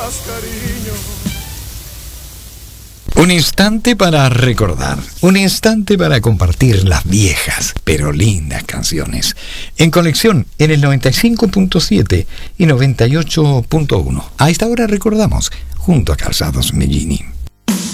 más cariño. Un instante para recordar, un instante para compartir las viejas pero lindas canciones. En conexión en el 95.7 y 98.1. A esta hora recordamos junto a Calzados Mellini.